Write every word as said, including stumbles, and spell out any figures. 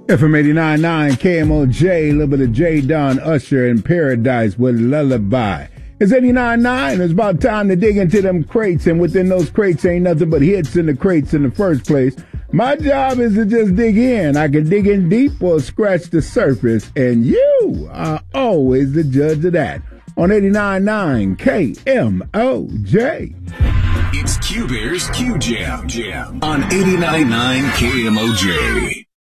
F M eighty-nine point nine K M O J, a little bit of J. Don Usher in Paradise with Lullaby. It's eighty-nine point nine. It's about time to dig into them crates, and within those crates ain't nothing but hits in the crates in the first place. My job is to just dig in. I can dig in deep or scratch the surface, and you are always the judge of that. On eighty-nine point nine K M O J. It's Q-Bear's Q-Jam Jam on eighty-nine point nine K M O J.